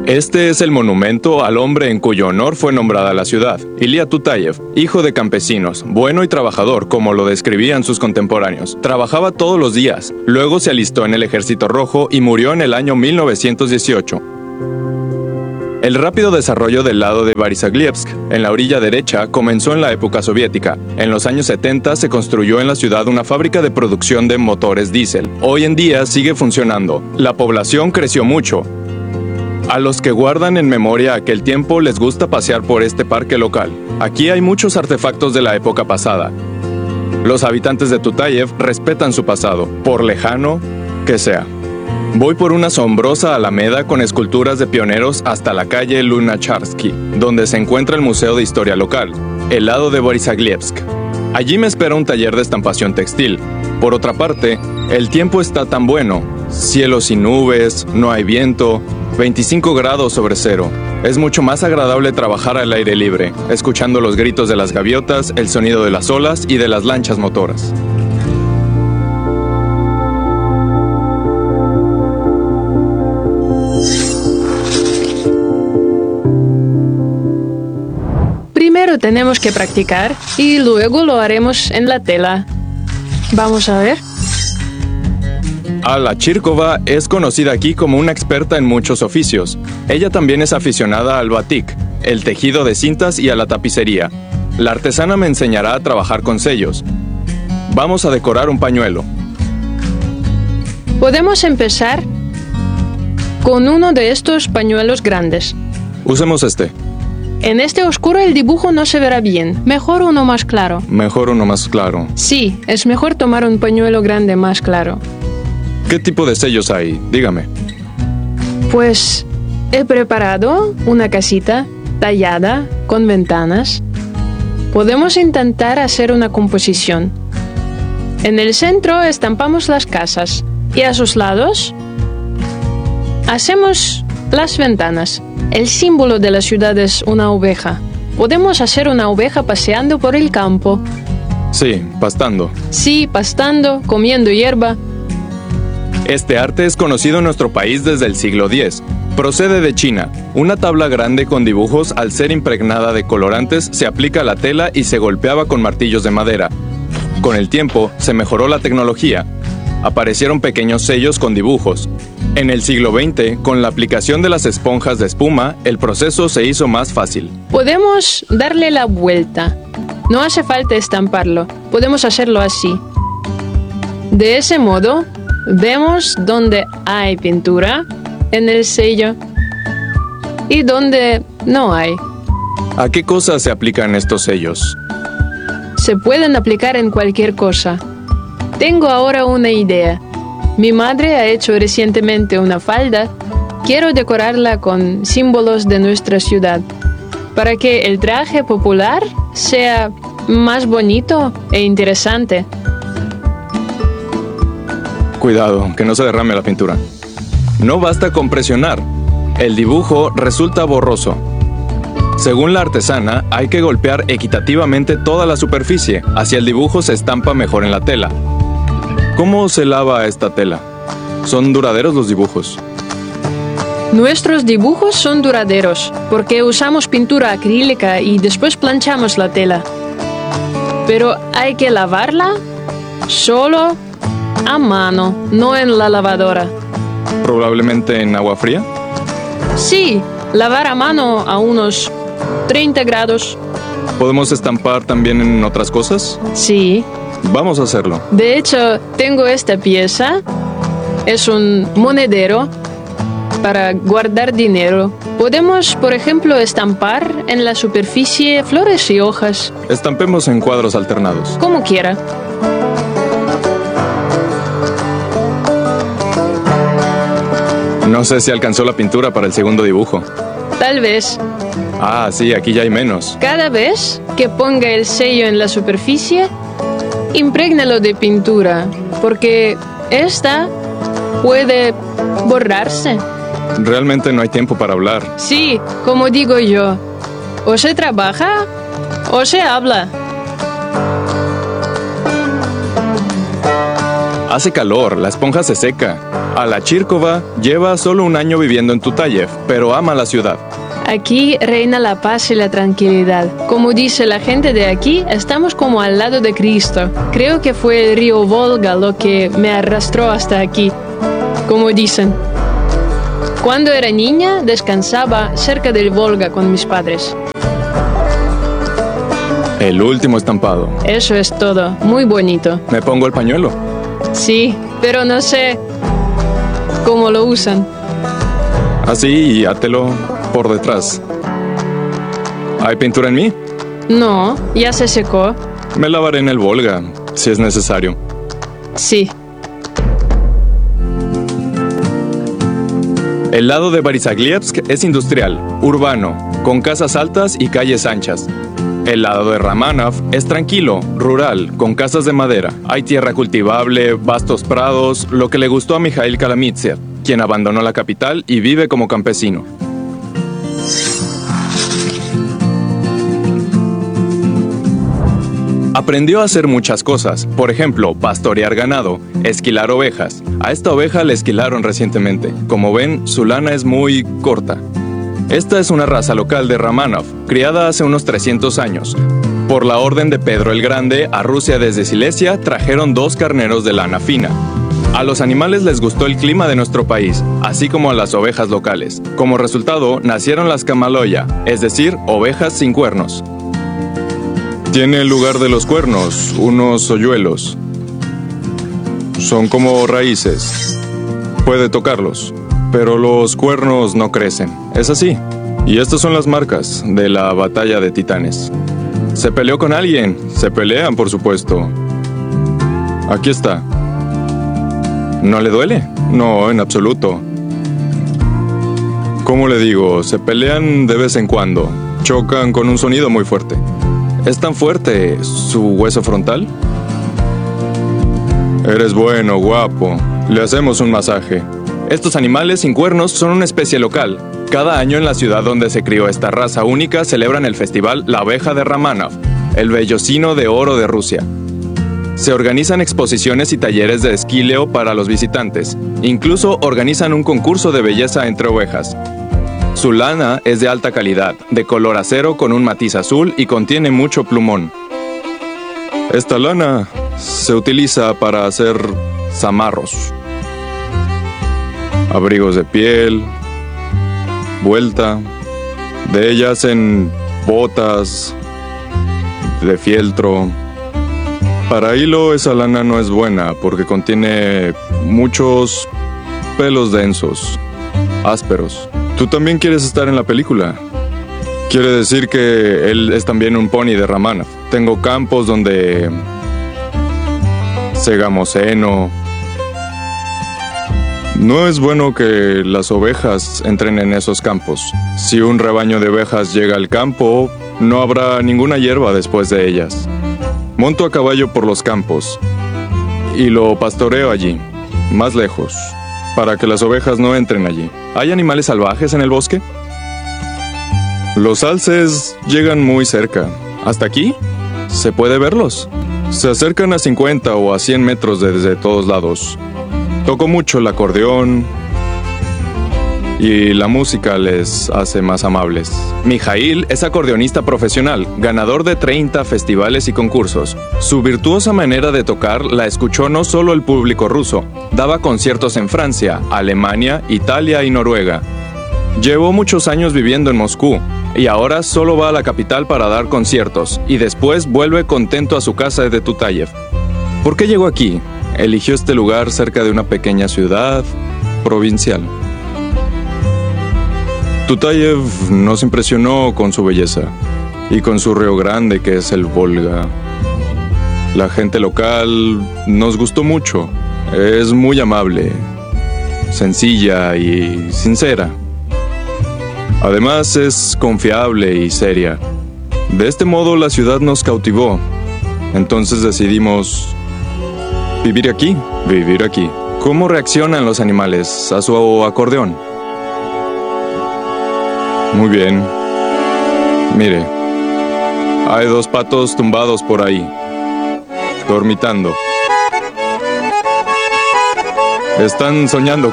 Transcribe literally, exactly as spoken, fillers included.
Este es el monumento al hombre en cuyo honor fue nombrada la ciudad, Ilia Tutayev, hijo de campesinos, bueno y trabajador como lo describían sus contemporáneos. Trabajaba todos los días, luego se alistó en el Ejército Rojo y murió en el año mil novecientos dieciocho. El rápido desarrollo del lado de Borysaglivsk, en la orilla derecha, comenzó en la época soviética. En los años setenta se construyó en la ciudad una fábrica de producción de motores diésel. Hoy en día sigue funcionando. La población creció mucho. A los que guardan en memoria aquel tiempo les gusta pasear por este parque local. Aquí hay muchos artefactos de la época pasada. Los habitantes de Tutayev respetan su pasado, por lejano que sea. Voy por una asombrosa alameda con esculturas de pioneros hasta la calle Lunacharsky, donde se encuentra el Museo de Historia Local, el lado de Borysaglivsk. Allí me espera un taller de estampación textil. Por otra parte, el tiempo está tan bueno. Cielo sin nubes, no hay viento, veinticinco grados sobre cero. Es mucho más agradable trabajar al aire libre, escuchando los gritos de las gaviotas, el sonido de las olas y de las lanchas motoras. Primero tenemos que practicar y luego lo haremos en la tela. Vamos a ver. Alla Chirkova es conocida aquí como una experta en muchos oficios. Ella también es aficionada al batik, el tejido de cintas y a la tapicería. La artesana me enseñará a trabajar con sellos. Vamos a decorar un pañuelo. Podemos empezar con uno de estos pañuelos grandes. Usemos este. En este oscuro el dibujo no se verá bien. Mejor uno más claro. Mejor uno más claro. Sí, es mejor tomar un pañuelo grande más claro. ¿Qué tipo de sellos hay? Dígame. Pues he preparado una casita tallada con ventanas. Podemos intentar hacer una composición. En el centro estampamos las casas y a sus lados hacemos las ventanas. El símbolo de la ciudad es una oveja. Podemos hacer una oveja paseando por el campo. Sí, pastando. Sí, pastando, comiendo hierba. Este arte es conocido en nuestro país desde el siglo diez. Procede de China. Una tabla grande con dibujos, al ser impregnada de colorantes, se aplica a la tela y se golpeaba con martillos de madera. Con el tiempo, se mejoró la tecnología. Aparecieron pequeños sellos con dibujos. En el siglo veinte, con la aplicación de las esponjas de espuma, el proceso se hizo más fácil. Podemos darle la vuelta. No hace falta estamparlo. Podemos hacerlo así. De ese modo, vemos dónde hay pintura en el sello y dónde no hay. ¿A qué cosas se aplican estos sellos? Se pueden aplicar en cualquier cosa. Tengo ahora una idea. Mi madre ha hecho recientemente una falda. Quiero decorarla con símbolos de nuestra ciudad, para que el traje popular sea más bonito e interesante. Cuidado, que no se derrame la pintura. No basta con presionar. El dibujo resulta borroso. Según la artesana, hay que golpear equitativamente toda la superficie, así el dibujo se estampa mejor en la tela. ¿Cómo se lava esta tela? ¿Son duraderos los dibujos? Nuestros dibujos son duraderos, porque usamos pintura acrílica y después planchamos la tela. Pero hay que lavarla solo a mano, no en la lavadora. ¿Probablemente en agua fría? Sí, lavar a mano a unos treinta grados. ¿Podemos estampar también en otras cosas? Sí. Vamos a hacerlo. De hecho, tengo esta pieza. Es un monedero para guardar dinero. Podemos, por ejemplo, estampar en la superficie flores y hojas. Estampemos en cuadros alternados. Como quiera. No sé si alcanzó la pintura para el segundo dibujo. Tal vez. Ah, sí, aquí ya hay menos. Cada vez que ponga el sello en la superficie, imprégnalo de pintura, porque esta puede borrarse. Realmente no hay tiempo para hablar. Sí, como digo yo, o se trabaja o se habla. Hace calor, la esponja se seca. Ala Chirkova lleva solo un año viviendo en Tutayev, pero ama la ciudad. Aquí reina la paz y la tranquilidad. Como dice la gente de aquí, estamos como al lado de Cristo. Creo que fue el río Volga lo que me arrastró hasta aquí. Como dicen. Cuando era niña, descansaba cerca del Volga con mis padres. El último estampado. Eso es todo. Muy bonito. ¿Me pongo el pañuelo? Sí, pero no sé cómo lo usan. Así y átelo por detrás. ¿Hay pintura en mí? No, ya se secó. Me lavaré en el Volga, si es necesario. Sí. El lado de Borisaglebsk es industrial, urbano, con casas altas y calles anchas. El lado de Ramanov es tranquilo, rural, con casas de madera. Hay tierra cultivable, vastos prados, lo que le gustó a Mikhail Kalamitsev, quien abandonó la capital y vive como campesino. Aprendió a hacer muchas cosas, por ejemplo, pastorear ganado, esquilar ovejas. A esta oveja le esquilaron recientemente. Como ven, su lana es muy corta. Esta es una raza local de Ramanov, criada hace unos trescientos años. Por la orden de Pedro el Grande, a Rusia desde Silesia trajeron dos carneros de lana fina. A los animales les gustó el clima de nuestro país, así como a las ovejas locales. Como resultado, nacieron las Kamaloya, es decir, ovejas sin cuernos. Tiene en lugar de los cuernos unos hoyuelos. Son como raíces. Puede tocarlos, pero los cuernos no crecen. Es así. Y estas son las marcas de la batalla de Titanes. ¿Se peleó con alguien? Se pelean, por supuesto. Aquí está. ¿No le duele? No, en absoluto. ¿Cómo le digo? Se pelean de vez en cuando. Chocan con un sonido muy fuerte. ¿Es tan fuerte su hueso frontal? Eres bueno, guapo. Le hacemos un masaje. Estos animales sin cuernos son una especie local. Cada año en la ciudad donde se crió esta raza única celebran el festival La Oveja de Ramanov, el vellocino de oro de Rusia. Se organizan exposiciones y talleres de esquileo para los visitantes. Incluso organizan un concurso de belleza entre ovejas. Su lana es de alta calidad, de color acero con un matiz azul y contiene mucho plumón. Esta lana se utiliza para hacer zamarros, abrigos de piel, vuelta. De ella hacen botas de fieltro. Para hilo esa lana no es buena porque contiene muchos pelos densos, ásperos. ¿Tú también quieres estar en la película? Quiere decir que él es también un pony de Ramanov. Tengo campos donde segamos heno. No es bueno que las ovejas entren en esos campos. Si un rebaño de ovejas llega al campo, no habrá ninguna hierba después de ellas. Monto a caballo por los campos y lo pastoreo allí, más lejos, para que las ovejas no entren allí. ¿Hay animales salvajes en el bosque? Los alces llegan muy cerca. ¿Hasta aquí? ¿Se puede verlos? Se acercan a cincuenta o a cien metros desde todos lados. Toco mucho el acordeón y la música les hace más amables. Mijail es acordeonista profesional, ganador de treinta festivales y concursos. Su virtuosa manera de tocar la escuchó no solo el público ruso. Daba conciertos en Francia, Alemania, Italia y Noruega. Llevó muchos años viviendo en Moscú y ahora solo va a la capital para dar conciertos y después vuelve contento a su casa de Tutayev. ¿Por qué llegó aquí? Eligió este lugar cerca de una pequeña ciudad provincial. Tutayev nos impresionó con su belleza y con su río grande que es el Volga. La gente local nos gustó mucho. Es muy amable, sencilla y sincera. Además es confiable y seria. De este modo la ciudad nos cautivó. Entonces decidimos vivir aquí, vivir aquí. ¿Cómo reaccionan los animales a su acordeón? Muy bien. Mire, hay dos patos tumbados por ahí, dormitando. Están soñando